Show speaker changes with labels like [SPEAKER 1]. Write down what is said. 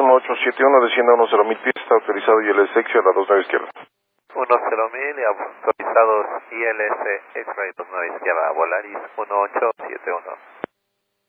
[SPEAKER 1] 1871, desciende a 10.000 pies, está autorizado ILS X-ray a la 29 izquierda.
[SPEAKER 2] 10.000 y autorizados ILS X-ray 29 izquierda, Volaris 1871.